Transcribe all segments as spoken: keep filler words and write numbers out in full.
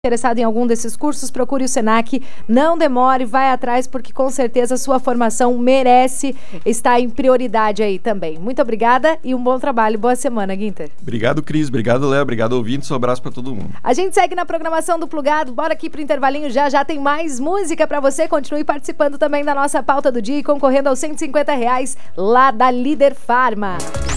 Interessado em algum desses cursos, procure o Senac, não demore, vai atrás, porque com certeza a sua formação merece estar em prioridade aí também. Muito obrigada e um bom trabalho, boa semana, Guinter. Obrigado, Cris, obrigado, Léo, obrigado, ouvintes, um abraço para todo mundo. A gente segue na programação do Plugado, bora aqui pro intervalinho, já já tem mais música para você, continue participando também da nossa pauta do dia e concorrendo aos cento e cinquenta reais lá da Líder Farma.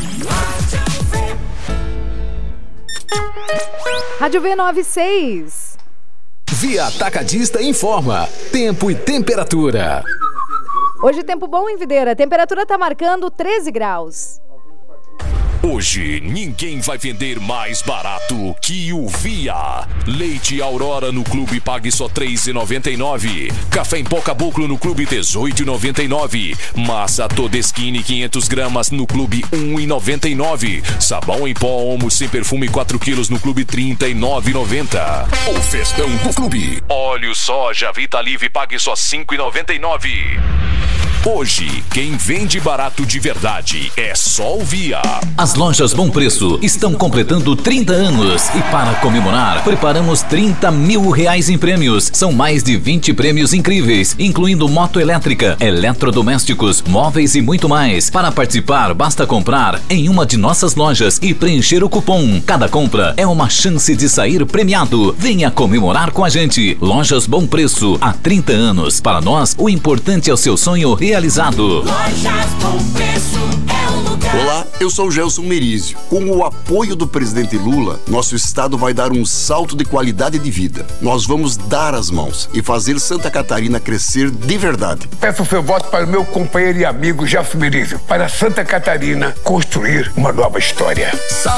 Rádio V noventa e seis. Via Atacadista informa tempo e temperatura. Hoje tempo bom em Videira, a temperatura tá marcando treze graus. Hoje ninguém vai vender mais barato que o Via. Leite Aurora no Clube pague só três reais e noventa e nove centavos. Café em pó Caboclo no Clube dezoito reais e noventa e nove centavos. Massa Todeskine quinhentas gramas no Clube um real e noventa e nove centavos. Sabão em pó Omo sem perfume quatro quilos no Clube trinta e nove reais e noventa centavos. O festão do Clube. Óleo soja Vitalive pague só cinco reais e noventa e nove centavos. Hoje, quem vende barato de verdade é só o Via. As lojas Bom Preço estão completando trinta anos e para comemorar, preparamos trinta mil reais em prêmios. São mais de vinte prêmios incríveis, incluindo moto elétrica, eletrodomésticos, móveis e muito mais. Para participar, basta comprar em uma de nossas lojas e preencher o cupom. Cada compra é uma chance de sair premiado. Venha comemorar com a gente. Lojas Bom Preço, há trinta anos. Para nós, o importante é o seu sonho realizado. Lojas Bom Preço é o lugar. Olá, eu sou o Gelson Merizio. Com o apoio do presidente Lula, nosso estado vai dar um salto de qualidade de vida. Nós vamos dar as mãos e fazer Santa Catarina crescer de verdade. Peço seu voto para o meu companheiro e amigo Gelson Merizio, para Santa Catarina construir uma nova história.